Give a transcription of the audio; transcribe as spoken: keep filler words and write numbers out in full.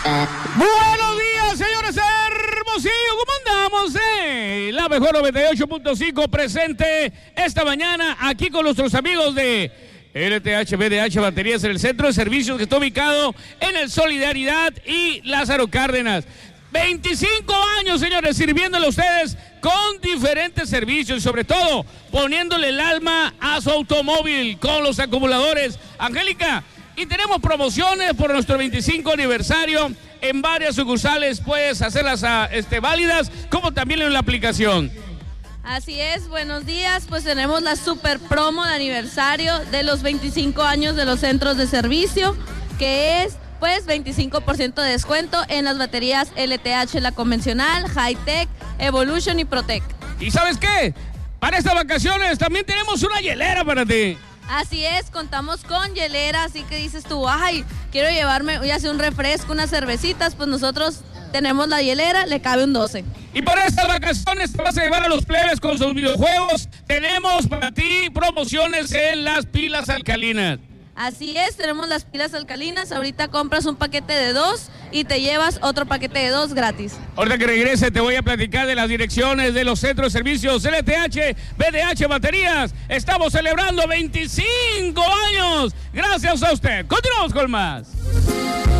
Buenos días, señores Hermosillo, ¿cómo andamos? Eh? La mejor noventa y ocho punto cinco presente esta mañana aquí con nuestros amigos de L T H B D H Baterías en el centro de servicios que está ubicado en el Solidaridad y Lázaro Cárdenas. veinticinco años, señores, sirviéndole a ustedes con diferentes servicios y sobre todo poniéndole el alma a su automóvil con los acumuladores. Angélica, y tenemos promociones por nuestro veinticinco aniversario en varias sucursales, puedes hacerlas a, este, válidas, como también en la aplicación. Así es, buenos días, pues tenemos la super promo de aniversario de los veinticinco años de los centros de servicio, que es pues veinticinco por ciento de descuento en las baterías L T H, la convencional, High-Tech, Evolution y Protec. ¿Y sabes qué? Para estas vacaciones también tenemos una hielera para ti. Así es, contamos con hielera, así que dices tú, ay, quiero llevarme ya sea un refresco, unas cervecitas, pues nosotros tenemos la hielera, le cabe un doce. Y para estas vacaciones te vas a llevar a los plebes con sus videojuegos. Tenemos para ti promociones en las pilas alcalinas. Así es, tenemos las pilas alcalinas, ahorita compras un paquete de dos y te llevas otro paquete de dos gratis. Ahorita que regrese te voy a platicar de las direcciones de los centros de servicios L T H, B D H Baterías. Estamos celebrando veinticinco años. Gracias a usted. Continuamos con más.